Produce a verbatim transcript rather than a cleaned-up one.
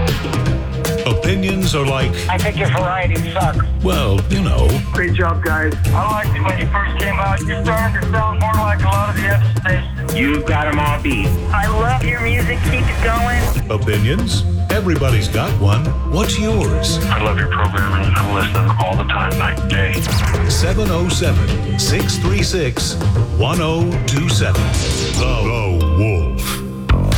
Opinions are like, I think your variety sucks. well, you know. Great job, guys. I liked it when you first came out. You're starting to sound more like a lot of the other stations. You got them all beat. I love your music. Keep it going. Opinions? Everybody's got one. What's yours? I love your programming. I listen all the time, night and day. seven oh seven, six three six, one oh two seven. The, the